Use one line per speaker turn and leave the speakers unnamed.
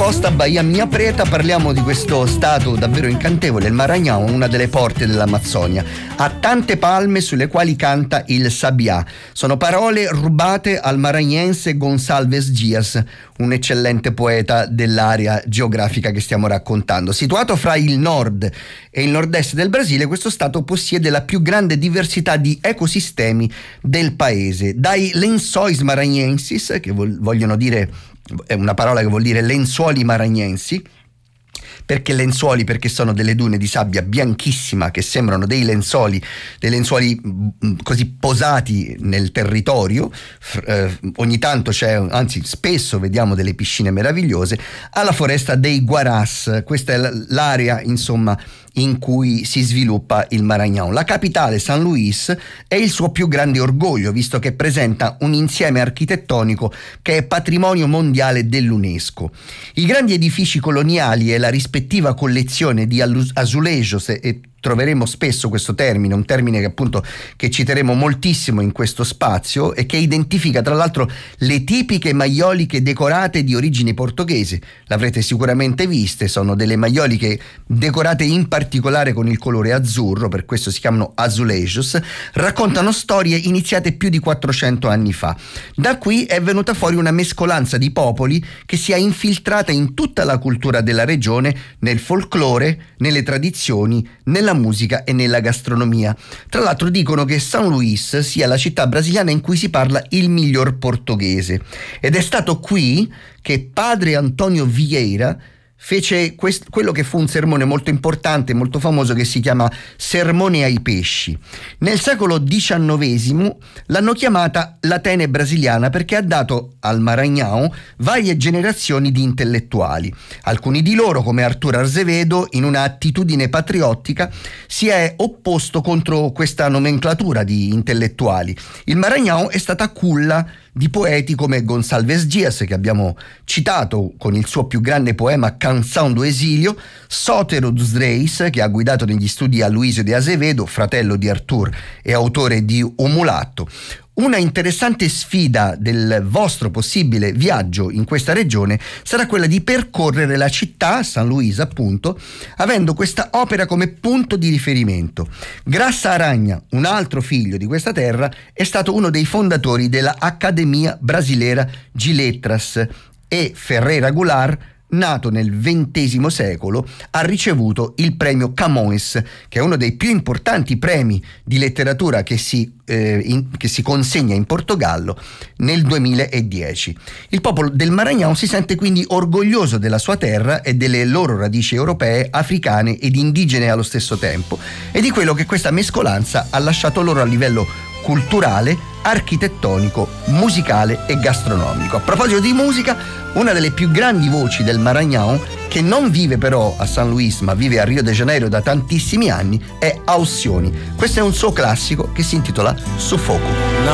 Costa, Bahia Mia Preta, parliamo di questo stato davvero incantevole, il Maranhão, una delle porte dell'Amazzonia. Ha tante palme sulle quali canta il sabiá. Sono parole rubate al maranhense Gonçalves Dias, un eccellente poeta dell'area geografica che stiamo raccontando. Situato fra il nord e il nord-est del Brasile, questo stato possiede la più grande diversità di ecosistemi del paese, dai lençóis maranhenses, che vogliono dire, è una parola che vuol dire lenzuoli maranhensi. Perché lenzuoli? Perché sono delle dune di sabbia bianchissima che sembrano dei lenzuoli così posati nel territorio. Ogni tanto anzi spesso vediamo delle piscine meravigliose. Alla foresta dei Guarás, questa è l'area insomma in cui si sviluppa il Maranhão. La capitale, San Luis, è il suo più grande orgoglio, visto che presenta un insieme architettonico che è patrimonio mondiale dell'UNESCO. I grandi edifici coloniali e la rispettiva collezione di azulejos, e troveremo spesso questo termine, un termine che appunto che citeremo moltissimo in questo spazio e che identifica tra l'altro le tipiche maioliche decorate di origine portoghese. L'avrete sicuramente viste, sono delle maioliche decorate in particolare con il colore azzurro, per questo si chiamano azulejos, raccontano storie iniziate più di 400 anni fa. Da qui è venuta fuori una mescolanza di popoli che si è infiltrata in tutta la cultura della regione, nel folklore, nelle tradizioni, nella musica e nella gastronomia. Tra l'altro dicono che San Luis sia la città brasiliana in cui si parla il miglior portoghese, ed è stato qui che padre Antonio Vieira fece quello che fu un sermone molto importante, molto famoso, che si chiama Sermone ai pesci. Nel secolo XIX l'hanno chiamata l'Atene brasiliana perché ha dato al Maranhão varie generazioni di intellettuali. Alcuni di loro, come Arturo Azevedo, in una attitudine patriottica si è opposto contro questa nomenclatura di intellettuali. Il Maranhão è stata culla di poeti come Gonçalves Dias, che abbiamo citato con il suo più grande poema Canção do Exílio, Sotero dos Reis, che ha guidato negli studi a Luísio de Azevedo, fratello di Arthur e autore di O Mulatto. Una interessante sfida del vostro possibile viaggio in questa regione sarà quella di percorrere la città, San Luis appunto, avendo questa opera come punto di riferimento. Graça Aranha, un altro figlio di questa terra, è stato uno dei fondatori della Accademia Brasileira de Letras, e Ferreira Goulart, nato nel XX secolo, ha ricevuto il premio Camões, che è uno dei più importanti premi di letteratura che si consegna in Portogallo nel 2010. Il popolo del Maranhão si sente quindi orgoglioso della sua terra e delle loro radici europee, africane ed indigene allo stesso tempo, e di quello che questa mescolanza ha lasciato loro a livello culturale, architettonico, musicale e gastronomico. A proposito di musica, una delle più grandi voci del Maranhão, che non vive però a San Luis ma vive a Rio de Janeiro da tantissimi anni, è Alcione. Questo è un suo classico che si intitola Sufoco.